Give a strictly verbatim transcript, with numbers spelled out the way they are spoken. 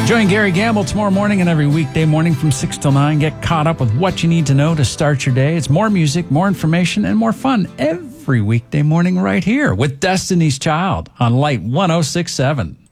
Join Gary Gamble tomorrow morning and every weekday morning from six till nine. Get caught up with what you need to know to start your day. It's more music, more information, and more fun every weekday morning right here with Destiny's Child on Light one oh six point seven.